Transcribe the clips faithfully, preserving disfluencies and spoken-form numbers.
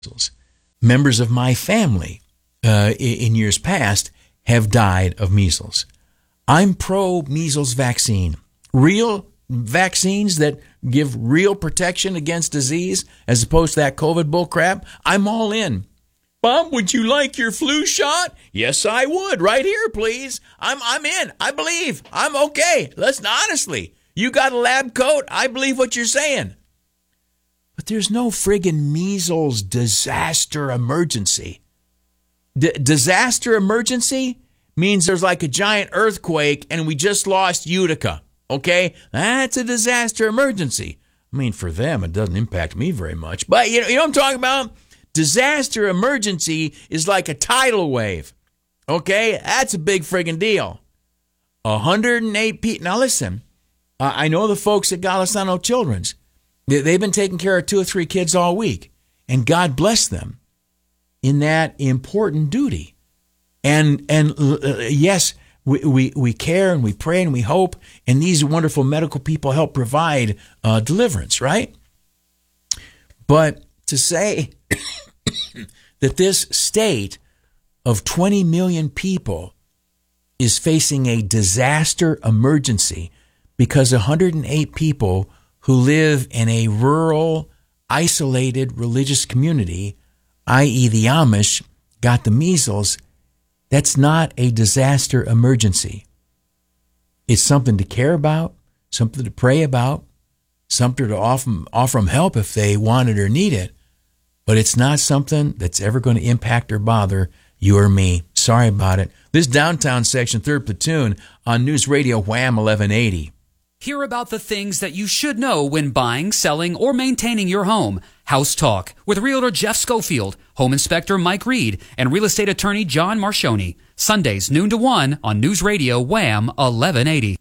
measles. Members of my family uh, in years past have died of measles. I'm pro-measles vaccine. Real vaccines that give real protection against disease as opposed to that COVID bullcrap. I'm all in. Bob, would you like your flu shot? Yes, I would. Right here, please. I'm I'm in. I believe. I'm okay. Listen, honestly, you got a lab coat. I believe what you're saying. But there's no friggin' measles disaster emergency. D- disaster emergency means there's like a giant earthquake and we just lost Utica. Okay? That's a disaster emergency. I mean, for them, it doesn't impact me very much. But you know, you know what I'm talking about? Disaster emergency is like a tidal wave. Okay? That's a big friggin' deal. one hundred eight people. Now listen, uh, I know the folks at Golisano Children's. They, they've been taking care of two or three kids all week. And God bless them in that important duty. And and uh, yes, we, we, we care and we pray and we hope. And these wonderful medical people help provide uh, deliverance, right? But to say that this state of twenty million people is facing a disaster emergency because one hundred eight people who live in a rural, isolated religious community, that is the Amish, got the measles, that's not a disaster emergency. It's something to care about, something to pray about, something to offer, offer them help if they want it or need it. But it's not something that's ever going to impact or bother you or me. Sorry about it. This Downtown Section, third Platoon, on News Radio Wham eleven eighty. Hear about the things that you should know when buying, selling, or maintaining your home. House Talk with Realtor Jeff Schofield, Home Inspector Mike Reed, and Real Estate Attorney John Marchioni. Sundays, noon to one on News Radio Wham eleven eighty.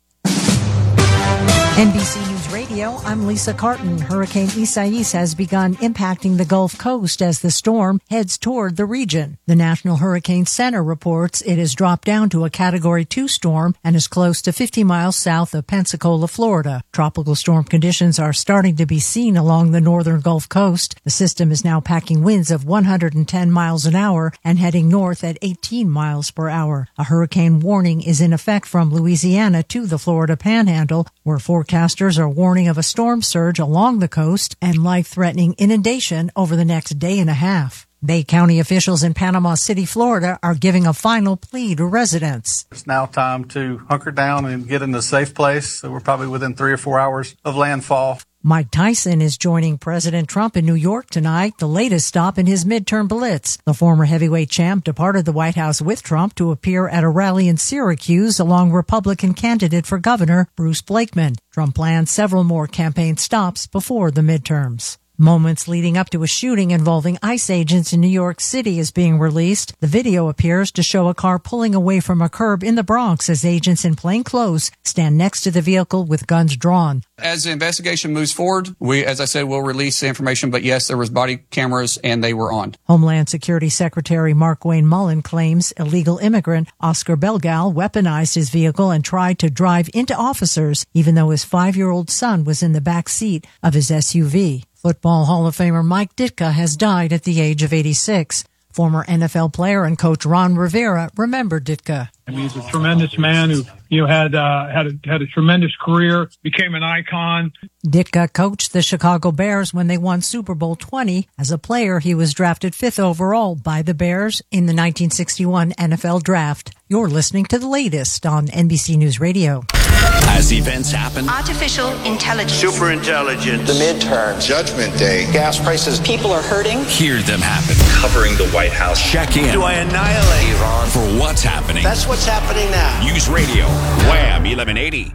N B C News Radio, I'm Lisa Carton. Hurricane Isaias has begun impacting the Gulf Coast as the storm heads toward the region. The National Hurricane Center reports it has dropped down to a Category two storm and is close to fifty miles south of Pensacola, Florida. Tropical storm conditions are starting to be seen along the northern Gulf Coast. The system is now packing winds of one hundred ten miles an hour and heading north at eighteen miles per hour. A hurricane warning is in effect from Louisiana to the Florida Panhandle, where forecasters are warning of a storm surge along the coast and life-threatening inundation over the next day and a half. Bay County officials in Panama City, Florida, are giving a final plea to residents. It's now time to hunker down and get in a safe place. So we're probably within three or four hours of landfall. Mike Tyson is joining President Trump in New York tonight, the latest stop in his midterm blitz. The former heavyweight champ departed the White House with Trump to appear at a rally in Syracuse along Republican candidate for governor Bruce Blakeman. Trump plans several more campaign stops before the midterms. Moments leading up to a shooting involving ICE agents in New York City is being released. The video appears to show a car pulling away from a curb in the Bronx as agents in plain clothes stand next to the vehicle with guns drawn. As the investigation moves forward, we, as I said, will release the information. But yes, there was body cameras and they were on. Homeland Security Secretary Markwayne Mullin claims illegal immigrant Oscar Belgal weaponized his vehicle and tried to drive into officers, even though his five-year-old son was in the back seat of his S U V. Football Hall of Famer Mike Ditka has died at the age of eighty-six. Former N F L player and coach Ron Rivera remembered Ditka. I mean, he's a tremendous man who, you know, had uh, had a, had a tremendous career, became an icon. Ditka coached the Chicago Bears when they won Super Bowl twenty. As a player, he was drafted fifth overall by the Bears in the nineteen sixty-one N F L Draft. You're listening to the latest on N B C News Radio. As events happen, artificial intelligence, super intelligence, the midterm, Judgment Day, gas prices, people are hurting. Hear them happen. Covering the White House. Check in. Do I annihilate Iran for what's happening? That's what's happening now. News Radio Wham eleven eighty.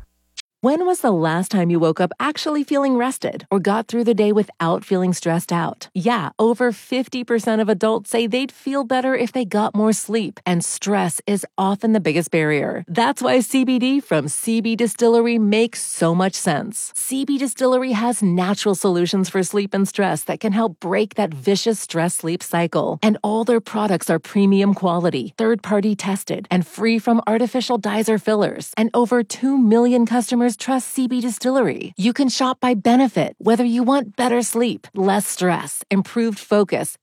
When was the last time you woke up actually feeling rested or got through the day without feeling stressed out? Yeah, over fifty percent of adults say they'd feel better if they got more sleep, and stress is often the biggest barrier. That's why C B D from C B Distillery makes so much sense. C B Distillery has natural solutions for sleep and stress that can help break that vicious stress-sleep cycle. And all their products are premium quality, third-party tested, and free from artificial dyes or fillers. And over two million customers customers trust C B Distillery. You can shop by benefit, whether you want better sleep, less stress, improved focus,